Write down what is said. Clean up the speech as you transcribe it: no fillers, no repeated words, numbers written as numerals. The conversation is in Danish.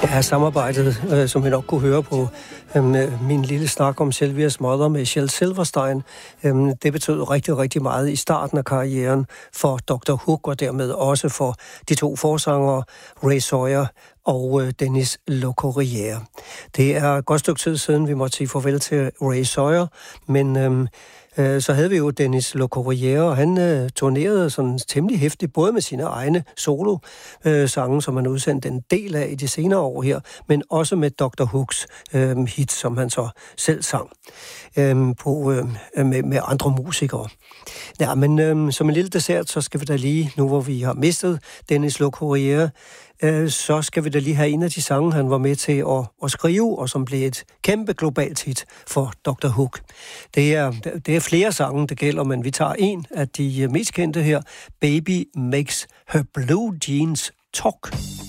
Ja, samarbejdet, som vi nok kunne høre på min lille snak om Sylvias Mother med Shel Silverstein, det betød rigtig, rigtig meget i starten af karrieren for Dr. Hook, og dermed også for de to forsangere, Ray Sawyer og Dennis Locorriere. Det er et godt stykke tid siden, vi måtte sige farvel til Ray Sawyer, men så havde vi jo Dennis Locorriere, og han turnerede sådan temmelig hæftigt, både med sine egne solo-sange, som han udsendte en del af i de senere år her, men også med Dr. Hooks hit, som han så selv sang med andre musikere. Ja, men som en lille dessert, så skal vi da lige, nu hvor vi har mistet Dennis Locorriere, så skal vi da lige have en af de sange, han var med til at skrive, og som blev et kæmpe globalt hit for Dr. Hook. Det er flere sange, det gælder, men vi tager en af de mest kendte her, Baby Makes Her Blue Jeans Talk.